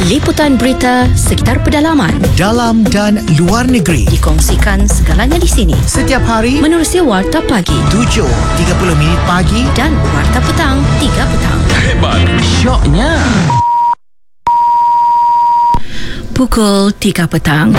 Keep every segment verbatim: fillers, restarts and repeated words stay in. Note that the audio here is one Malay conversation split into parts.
Liputan berita sekitar pedalaman, dalam dan luar negeri, dikongsikan segalanya di sini. Setiap hari Menerusi Warta Pagi tujuh tiga puluh minit pagi dan Warta Petang tiga petang. Hebat, syoknya. Pukul tiga petang.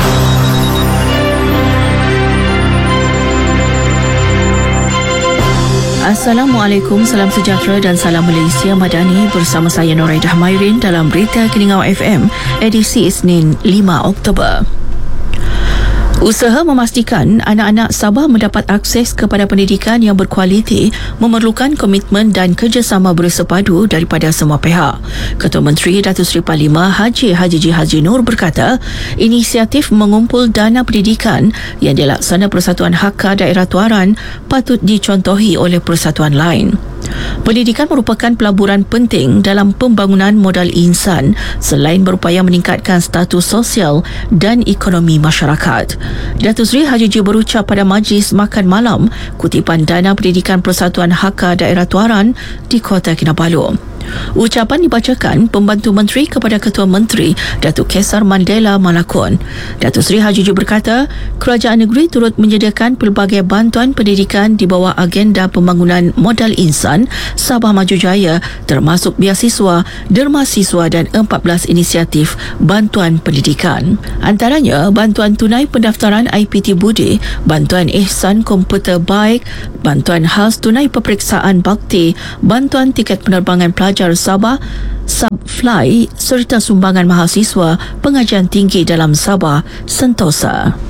Assalamualaikum, salam sejahtera dan salam Malaysia Madani bersama saya Noraidah Mairin dalam Berita Keningau F M edisi Isnin lima Oktober. Usaha memastikan anak-anak Sabah mendapat akses kepada pendidikan yang berkualiti memerlukan komitmen dan kerjasama bersepadu daripada semua pihak. Ketua Menteri Datuk Seri Parlimen Haji Haji G. Haji Nur berkata, inisiatif mengumpul dana pendidikan yang dilaksana Persatuan Hakka Daerah Tuaran patut dicontohi oleh persatuan lain. Pendidikan merupakan pelaburan penting dalam pembangunan modal insan selain berupaya meningkatkan status sosial dan ekonomi masyarakat. Datuk Seri Haji G berucap pada majlis makan malam kutipan dana pendidikan Persatuan Hakka Daerah Tuaran di Kota Kinabalu. Ucapan dibacakan Pembantu Menteri kepada Ketua Menteri Datuk Kesar Mandela Malakon. Datuk Seri Haji G berkata, kerajaan negeri turut menyediakan pelbagai bantuan pendidikan di bawah agenda pembangunan modal insan Sabah Maju Jaya termasuk beasiswa, derma siswa dan empat belas inisiatif bantuan pendidikan. Antaranya bantuan tunai pendaftaran I P T Budi, bantuan ihsan komputer baik, bantuan khas tunai peperiksaan bakti, bantuan tiket penerbangan pelajar Sabah Subfly serta sumbangan mahasiswa pengajian tinggi dalam Sabah Sentosa.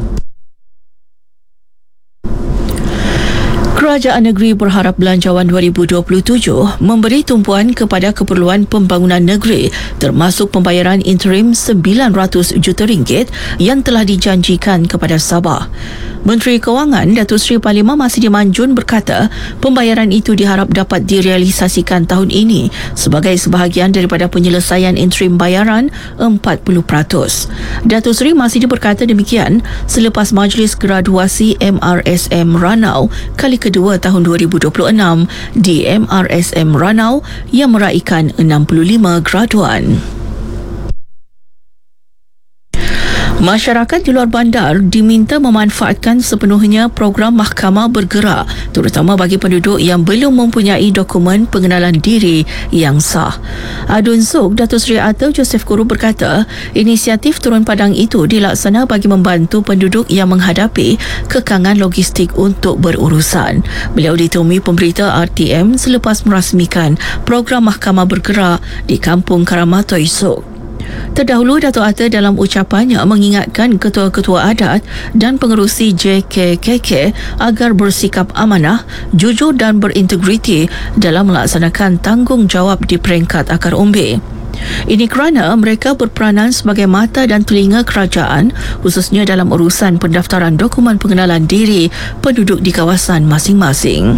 Kerajaan negeri berharap belanjawan dua ribu dua puluh tujuh memberi tumpuan kepada keperluan pembangunan negeri termasuk pembayaran interim sembilan ratus juta ringgit yang telah dijanjikan kepada Sabah. Menteri Kewangan Datuk Seri Parlimen Masidi Manjun berkata pembayaran itu diharap dapat direalisasikan tahun ini sebagai sebahagian daripada penyelesaian interim bayaran empat puluh peratus. Datuk Seri Masidi berkata demikian selepas majlis graduasi M R S M Ranau kali kedua tahun dua ribu dua puluh enam di M R S M Ranau yang meraikan enam puluh lima graduan. Masyarakat di luar bandar diminta memanfaatkan sepenuhnya program Mahkamah Bergerak terutama bagi penduduk yang belum mempunyai dokumen pengenalan diri yang sah. Adun Suk Datuk Seri Atau Joseph Kuru berkata inisiatif turun padang itu dilaksana bagi membantu penduduk yang menghadapi kekangan logistik untuk berurusan. Beliau ditemui pemberita R T M selepas merasmikan program Mahkamah Bergerak di Kampung Karamatoi Suk. Terdahulu Datuk Atta dalam ucapannya mengingatkan ketua-ketua adat dan pengerusi J K K K agar bersikap amanah, jujur dan berintegriti dalam melaksanakan tanggungjawab di peringkat akar umbi. Ini kerana mereka berperanan sebagai mata dan telinga kerajaan khususnya dalam urusan pendaftaran dokumen pengenalan diri penduduk di kawasan masing-masing.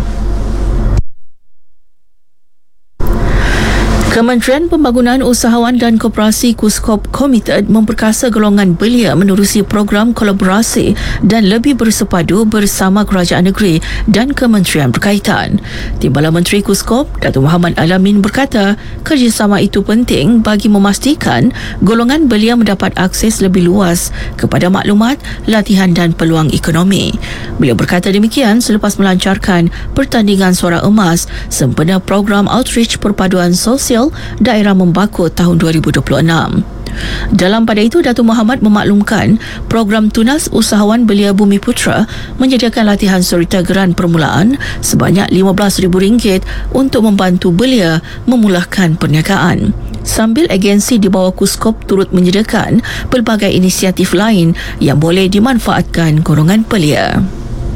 Kementerian Pembangunan Usahawan dan Koperasi KUSKOP komited memperkasa golongan belia menerusi program kolaborasi dan lebih bersepadu bersama kerajaan negeri dan kementerian berkaitan. Timbalan Menteri KUSKOP Datuk Muhammad Alamin berkata kerjasama itu penting bagi memastikan golongan belia mendapat akses lebih luas kepada maklumat, latihan dan peluang ekonomi. Beliau berkata demikian selepas melancarkan pertandingan Suara Emas sempena program outreach perpaduan sosial Daerah Membakut tahun dua ribu dua puluh enam. Dalam pada itu, Datuk Muhammad memaklumkan program Tunas Usahawan Belia Bumi Putra menyediakan latihan serta geran permulaan sebanyak lima belas ribu ringgit untuk membantu belia memulakan perniagaan. Sambil agensi di bawah KUSKOP turut menyediakan pelbagai inisiatif lain yang boleh dimanfaatkan golongan belia.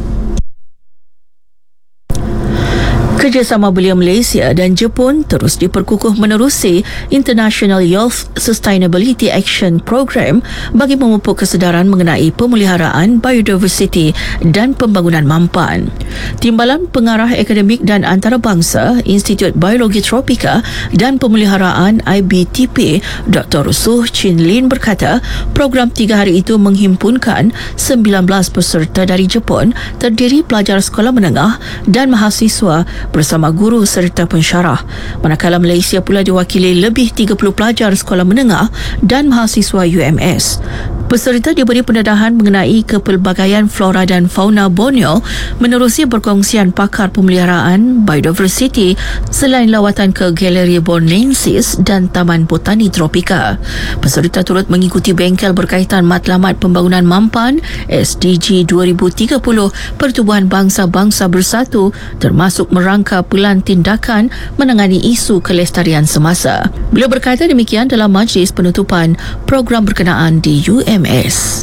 Kerjasama belia Malaysia dan Jepun terus diperkukuh menerusi International Youth Sustainability Action Program bagi memupuk kesedaran mengenai pemeliharaan biodiversiti dan pembangunan mampan. Timbalan Pengarah Akademik dan Antarabangsa Institut Biologi Tropika dan Pemeliharaan I B T P Doktor Suh Chin Lin berkata program tiga hari itu menghimpunkan sembilan belas peserta dari Jepun terdiri pelajar sekolah menengah dan mahasiswa bersama guru serta pensyarah. Manakala Malaysia pula diwakili lebih tiga puluh pelajar sekolah menengah dan mahasiswa U M S. Peserta diberi pendedahan mengenai kepelbagaian flora dan fauna Borneo menerusi perkongsian pakar pemeliharaan biodiversity selain lawatan ke Galeri Bornensis dan Taman Botani Tropika. Peserta turut mengikuti bengkel berkaitan matlamat pembangunan mampan S D G dua ribu tiga puluh Pertubuhan Bangsa-Bangsa Bersatu, termasuk merangka pelan tindakan menangani isu kelestarian semasa. Beliau berkata demikian dalam majlis penutupan program berkenaan di U M S.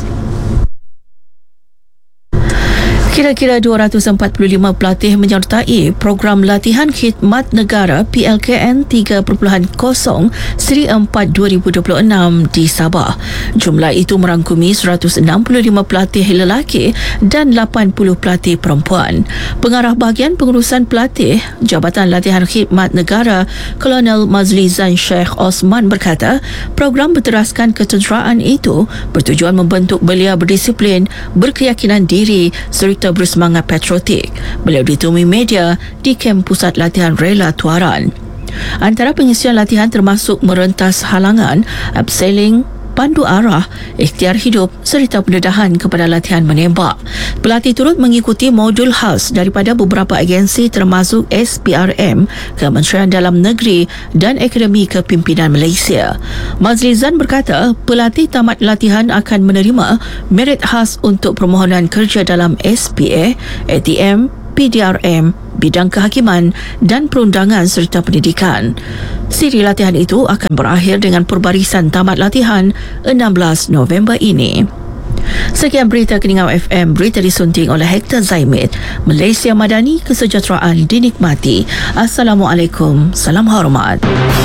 Kira-kira dua ratus empat puluh lima pelatih menyertai program latihan khidmat negara P L K N tiga titik kosong Seri empat dua ribu dua puluh enam di Sabah. Jumlah itu merangkumi seratus enam puluh lima pelatih lelaki dan lapan puluh pelatih perempuan. Pengarah bahagian pengurusan pelatih Jabatan Latihan Khidmat Negara Kolonel Mazlizan Sheikh Osman berkata, program berteraskan ketenteraan itu bertujuan membentuk belia berdisiplin, berkeyakinan diri serta bersemangat patriotik. Beliau ditemui media di kem Pusat Latihan Rela Tuaran. Antara pengisian latihan termasuk merentas halangan, abseiling, pandu arah, ikhtiar hidup serta pendedahan kepada latihan menembak. Pelatih turut mengikuti modul khas daripada beberapa agensi termasuk S P R M, Kementerian Dalam Negeri dan Akademi Kepimpinan Malaysia. Mazlizan berkata, pelatih tamat latihan akan menerima merit khas untuk permohonan kerja dalam S P A, A T M, P D R M, bidang kehakiman dan perundangan serta pendidikan. Siri latihan itu akan berakhir dengan perbarisan tamat latihan enam belas November ini. Sekian berita Keningau F M, berita disunting oleh Hector Zaimid. Malaysia Madani, kesejahteraan dinikmati. Assalamualaikum, salam hormat.